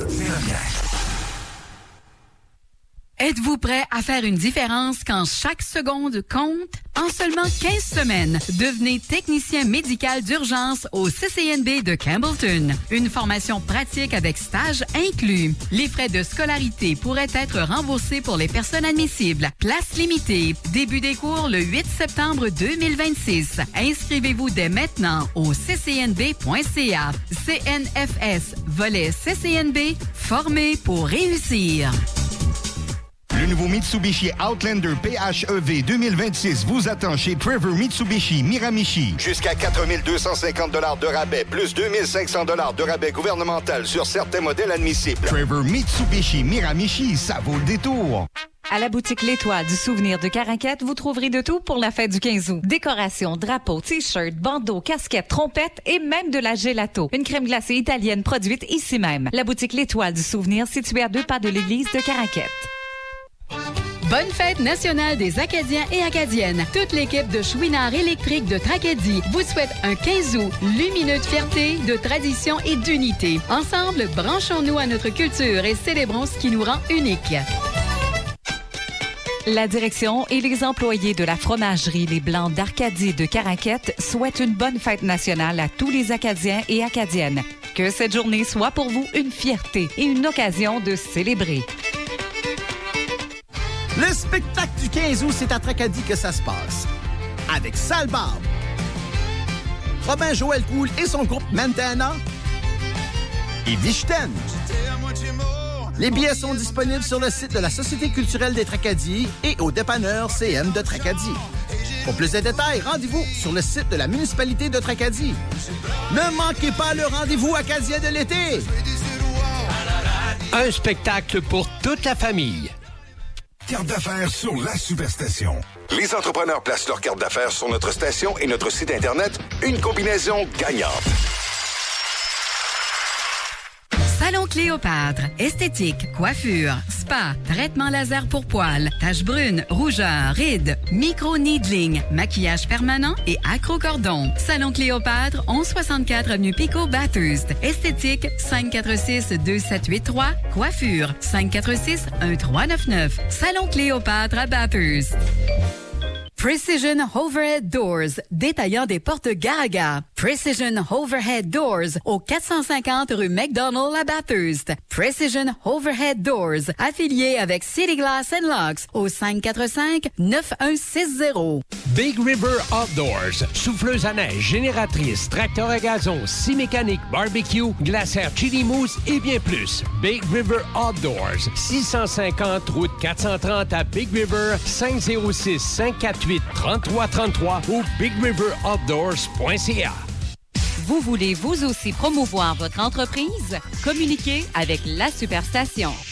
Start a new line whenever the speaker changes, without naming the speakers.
Êtes-vous prêt à faire une différence quand chaque seconde compte? En seulement 15 semaines, devenez technicien médical d'urgence au CCNB de Campbellton. Une formation pratique avec stage inclus. Les frais de scolarité pourraient être remboursés pour les personnes admissibles. Place limitée. Début des cours le 8 septembre 2026. Inscrivez-vous dès maintenant au ccnb.ca. CNFS, volet CCNB, formé pour réussir.
Le nouveau Mitsubishi Outlander PHEV 2026 vous attend chez Trevor Mitsubishi Miramichi. Jusqu'à 4 250 $ de rabais, plus 2 500 $ de rabais gouvernemental sur certains modèles admissibles. Trevor Mitsubishi Miramichi, ça vaut le détour.
À la boutique L'Étoile du Souvenir de Caraquette, vous trouverez de tout pour la fête du 15 août. Décorations, drapeaux, t-shirts, bandeaux, casquettes, trompettes et même de la gelato. Une crème glacée italienne produite ici même. La boutique L'Étoile du Souvenir, située à 2 pas de l'église de Caraquette.
Bonne fête nationale des Acadiens et Acadiennes. Toute l'équipe de Chouinard électrique de Tracadie vous souhaite un 15 août lumineux de fierté, de tradition et d'unité. Ensemble, branchons-nous à notre culture et célébrons ce qui nous rend uniques.
La direction et les employés de la fromagerie Les Blancs d'Arcadie de Caraquette souhaitent une bonne fête nationale à tous les Acadiens et Acadiennes. Que cette journée soit pour vous une fierté et une occasion de célébrer.
Le spectacle du 15 août, c'est à Tracadie que ça se passe. Avec Sale Barbe, Robin Joël Cool et son groupe Montana et Vichten. Les billets sont disponibles sur le site de la Société culturelle des Tracadies et au dépanneur CM de Tracadie. Pour plus de détails, rendez-vous sur le site de la municipalité de Tracadie. Ne manquez pas le rendez-vous acadien de l'été.
Un spectacle pour toute la famille.
Carte d'affaires sur la Superstation. Les entrepreneurs placent leur carte d'affaires sur notre station et notre site Internet. Une combinaison gagnante.
Salon Cléopâtre, esthétique, coiffure, spa, traitement laser pour poils, taches brunes, rougeurs, rides, micro-needling, maquillage permanent et accrocordon. Salon Cléopâtre, 1164 avenue Pico, Bathurst. Esthétique, 546-2783. Coiffure, 546-1399. Salon Cléopâtre à Bathurst. Precision Overhead Doors, détaillant des portes Garaga. Precision Overhead Doors, au 450 rue McDonald à Bathurst. Precision Overhead Doors, affilié avec City Glass & Locks, au 545-9160.
Big River Outdoors, souffleuse à neige, génératrice, tracteur à gazon, scie mécanique, barbecue, glacière chili mousse et bien plus. Big River Outdoors, 650 route 430 à Big River, 506-548-3333 ou bigriveroutdoors.ca.
Vous voulez vous aussi promouvoir votre entreprise? Communiquez avec la Superstation.